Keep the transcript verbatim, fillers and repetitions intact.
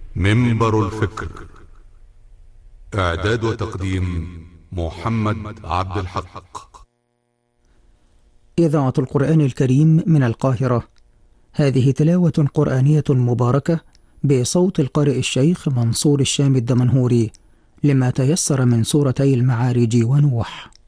منبر الفكر. إعداد وتقديم محمد عبد الحق. إذاعة القرآن الكريم من القاهرة. هذه تلاوة قرآنية مباركة بصوت القارئ الشيخ منصور الشام الدمنهوري لما تيسر من سورتي المعارج ونوح.